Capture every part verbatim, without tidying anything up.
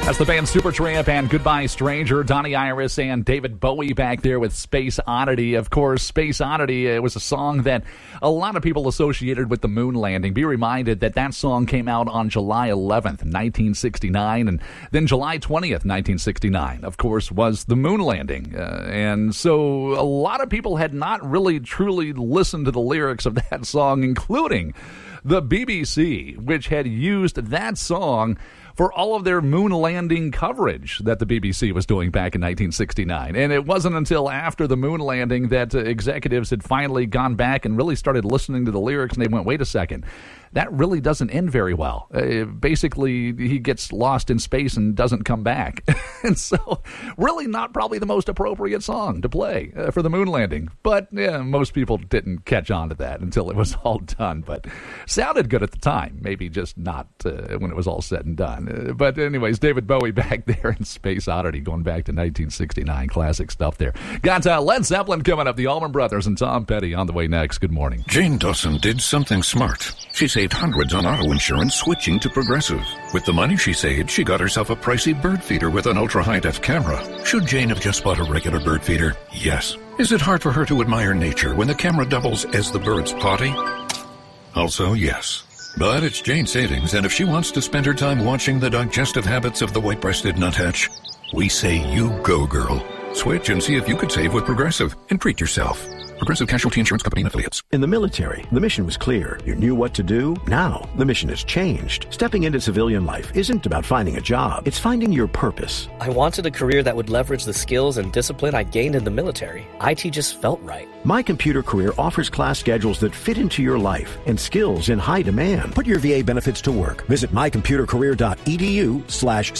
That's the band Supertramp and Goodbye Stranger. Donnie Iris and David Bowie back there with Space Oddity. Of course, Space Oddity, it was a song that a lot of people associated with the moon landing. Be reminded that that song came out on July eleventh, nineteen sixty-nine, and then July twentieth, nineteen sixty-nine, of course, was the moon landing. Uh, and so a lot of people had not really truly listened to the lyrics of that song, including the B B C, which had used that song for all of their moon landing coverage that the B B C was doing back in nineteen sixty-nine. And it wasn't until after the moon landing that uh, executives had finally gone back and really started listening to the lyrics, and they went, wait a second, that really doesn't end very well. Uh, basically, he gets lost in space and doesn't come back. And so, really not probably the most appropriate song to play uh, for the moon landing. But yeah, most people didn't catch on to that until it was all done. But sounded good at the time. Maybe just not uh, when it was all said and done. Uh, but anyways, David Bowie back there in Space Oddity, going back to nineteen sixty-nine. Classic stuff there. Got uh, Led Zeppelin coming up. The Allman Brothers and Tom Petty on the way next. Good morning. Jane Dawson did something smart. She saved hundreds on auto insurance switching to Progressive. With the money she saved, she got herself a pricey bird feeder with an ultra-high-def camera. Should Jane have just bought a regular bird feeder? Yes. Is it hard for her to admire nature when the camera doubles as the bird's potty? Also, yes. But it's Jane's savings, and if she wants to spend her time watching the digestive habits of the white-breasted nuthatch, we say you go, girl. Switch and see if you could save with Progressive and treat yourself. Progressive Casualty Insurance Company and Affiliates. In the military, the mission was clear. You knew what to do. Now, the mission has changed. Stepping into civilian life isn't about finding a job. It's finding your purpose. I wanted a career that would leverage the skills and discipline I gained in the military. I T just felt right. My Computer Career offers class schedules that fit into your life and skills in high demand. Put your V A benefits to work. Visit mycomputercareer.edu slash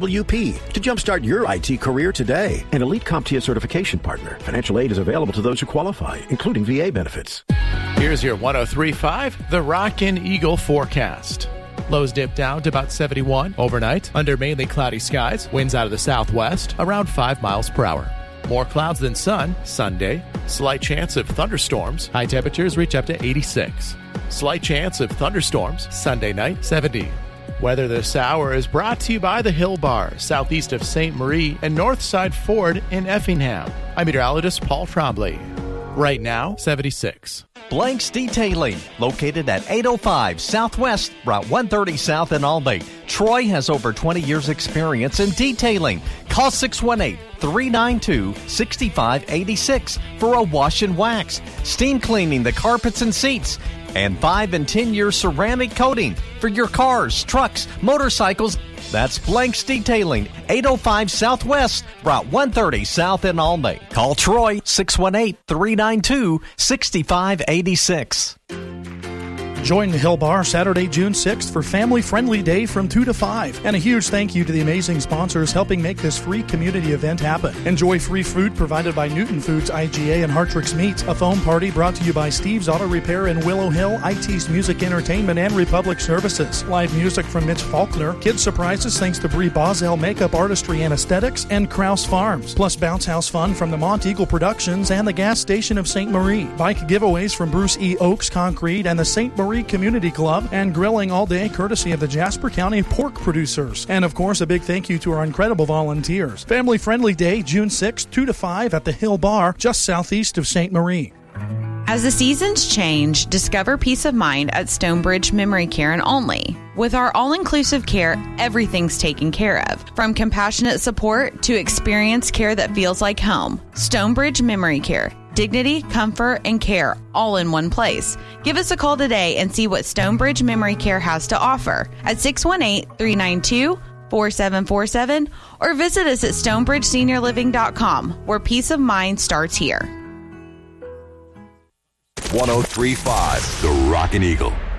CWP to jumpstart your I T career today. An Elite CompTIA certification partner. Financial aid is available to those who qualify, including V A benefits. Here's your one oh three point five, the Rockin' Eagle forecast. Lows dip down to about seventy-one overnight under mainly cloudy skies. Winds out of the southwest around five miles per hour. More clouds than sun Sunday. Slight chance of thunderstorms. High temperatures reach up to eighty-six. Slight chance of thunderstorms Sunday night, seventy. Weather this hour is brought to you by the Hill Bar, southeast of Saint Marie and Northside Ford in Effingham. I'm meteorologist Paul Trombley. Right now, seventy-six. Blanks Detailing, located at eight oh five Southwest, Route one thirty South in Albany. Troy has over twenty years experience in detailing. Call six one eight, three nine two, six five eight six for a wash and wax, steam cleaning the carpets and seats, and five and ten year ceramic coating for your cars, trucks, motorcycles. That's Blanks Detailing, eight oh five Southwest, Route one thirty South in Albany. Call Troy, six one eight, three nine two, six five eight six. Join the Hill Bar Saturday, June sixth for Family Friendly Day from two to five. And a huge thank you to the amazing sponsors helping make this free community event happen. Enjoy free food provided by Newton Foods, I G A, and Hartrix Meats. A foam party brought to you by Steve's Auto Repair in Willow Hill, I T's Music Entertainment, and Republic Services. Live music from Mitch Faulkner. Kids surprises thanks to Brie Boswell Makeup Artistry and Aesthetics, and Krause Farms. Plus bounce house fun from the Mont Eagle Productions and the gas station of Saint Marie. Bike giveaways from Bruce E. Oaks Concrete and the Saint Marie Community Club, and grilling all day courtesy of the Jasper County pork producers. And of course, a big thank you to our incredible volunteers. Family Friendly Day, June sixth, two to five at the Hill Bar, just southeast of Saint Marie. As the seasons change, discover peace of mind at Stonebridge Memory Care and Only. With our all-inclusive care, everything's taken care of. From compassionate support to experienced care that feels like home. Stonebridge Memory Care. Dignity, comfort, and care all in one place. Give us a call today and see what Stonebridge Memory Care has to offer at six one eight, three nine two, four seven four seven or visit us at stonebridge senior living dot com, where peace of mind starts here. one oh three point five, The Rockin' Eagle.